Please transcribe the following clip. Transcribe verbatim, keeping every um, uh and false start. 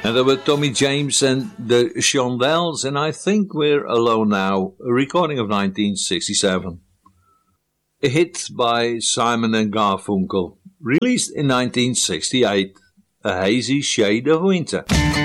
And there were Tommy James and the Shondells, and I think We're Alone Now, a recording of nineteen sixty-seven. A hit by Simon and Garfunkel, released in nineteen sixty-eight, A Hazy Shade of Winter.